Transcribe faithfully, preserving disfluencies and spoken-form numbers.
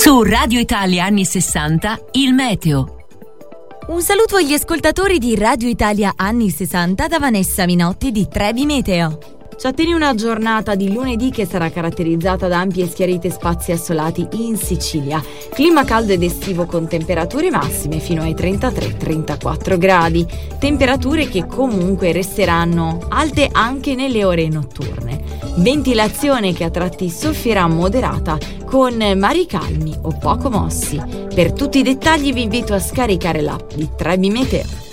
Su Radio Italia anni sessanta, il meteo. Un saluto agli ascoltatori di Radio Italia anni sessanta da Vanessa Minotti di Trebi Meteo. Ci attende una giornata di lunedì che sarà caratterizzata da ampi e schiariti spazi assolati in Sicilia. Clima caldo ed estivo con temperature massime fino ai trentatré trentaquattro gradi. Temperature che comunque resteranno alte anche nelle ore notturne. Ventilazione che a tratti soffierà moderata con mari calmi o poco mossi. Per tutti i dettagli vi invito a scaricare l'app di Trebi Meteo.